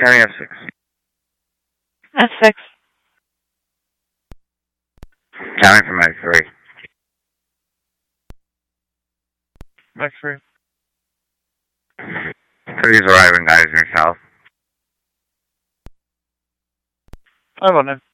County F6. F6. County from X3. X3. 3 is arriving, guys, in your south. 5 on them.